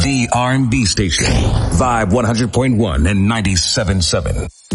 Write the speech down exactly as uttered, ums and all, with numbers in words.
The R and B station. Vibe one hundred point one and ninety-seven point seven.